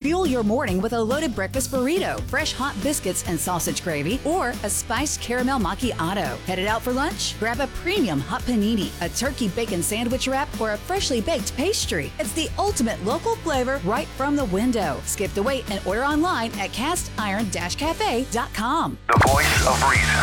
Fuel your morning with a loaded breakfast burrito, fresh hot biscuits and sausage gravy, or a spiced caramel macchiato. Headed out for lunch? Grab a premium hot panini, a turkey bacon sandwich wrap, or a freshly baked pastry. It's the ultimate local flavor right from the window. Skip the wait and order online at castiron-cafe.com. The voice of reason.